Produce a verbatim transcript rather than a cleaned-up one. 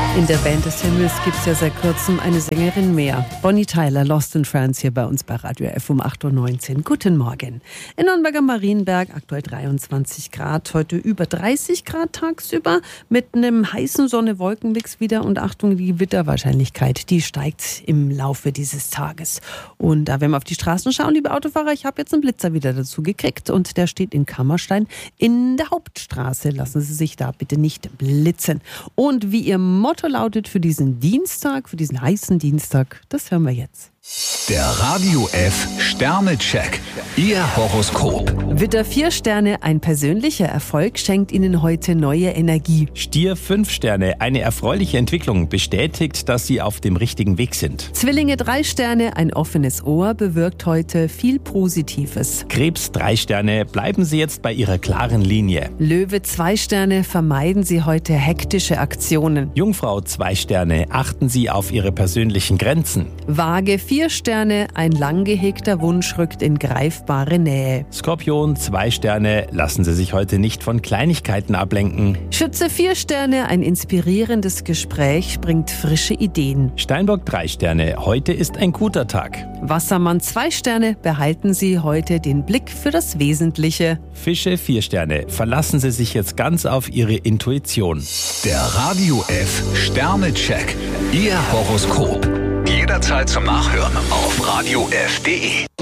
In der Band des Himmels gibt es ja seit kurzem eine Sängerin mehr. Bonnie Tyler, Lost in France, hier bei uns bei Radio F um acht Uhr neunzehn. Guten Morgen. In Nürnberg am Marienberg aktuell dreiundzwanzig Grad, heute über dreißig Grad tagsüber mit einem heißen Sonne-Wolkenmix wieder und Achtung, die Gewitterwahrscheinlichkeit, die steigt im Laufe dieses Tages. Und da, wenn wir auf die Straßen schauen, liebe Autofahrer, ich habe jetzt einen Blitzer wieder dazu gekriegt und der steht in Kammerstein in der Hauptstraße. Lassen Sie sich da bitte nicht blitzen. Und wie Ihr Motto lautet für diesen Dienstag, für diesen heißen Dienstag, das hören wir jetzt. Der Radio F Sternecheck. Ihr Horoskop. Widder vier Sterne, ein persönlicher Erfolg schenkt Ihnen heute neue Energie. Stier fünf Sterne, eine erfreuliche Entwicklung bestätigt, dass Sie auf dem richtigen Weg sind. Zwillinge drei Sterne, ein offenes Ohr bewirkt heute viel Positives. Krebs drei Sterne, bleiben Sie jetzt bei Ihrer klaren Linie. Löwe zwei Sterne, vermeiden Sie heute hektische Aktionen. Jungfrau zwei Sterne, achten Sie auf Ihre persönlichen Grenzen. Waage vier Sterne, ein lang gehegter Wunsch rückt in greifbare Nähe. Skorpion zwei Sterne, lassen Sie sich heute nicht von Kleinigkeiten ablenken. Schütze vier Sterne, ein inspirierendes Gespräch bringt frische Ideen. Steinbock drei Sterne, heute ist ein guter Tag. Wassermann zwei Sterne, behalten Sie heute den Blick für das Wesentliche. Fische vier Sterne, verlassen Sie sich jetzt ganz auf Ihre Intuition. Der Radio F Sternecheck. Ihr Horoskop. Jederzeit zum Nachhören auf radio f punkt de.